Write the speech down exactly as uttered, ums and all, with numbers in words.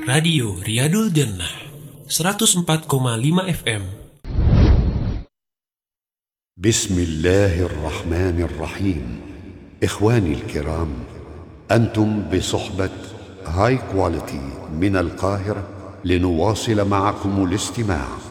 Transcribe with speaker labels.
Speaker 1: Radio Riyadul Jannah seratus empat koma lima F M.
Speaker 2: بسم الله الرحمن الرحيم. إخواني الكرام، أنتم بصحبة هاي كواليتي من القاهرة لنواصل معكم الاستماع.